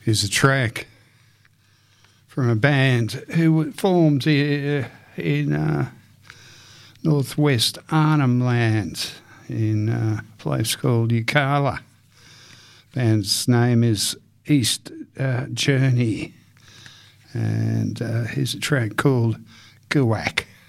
Here's a track from a band who formed here in northwest Arnhem Land in a place called Yirrkala. Band's name is East Journey, and here's a track called Guwak.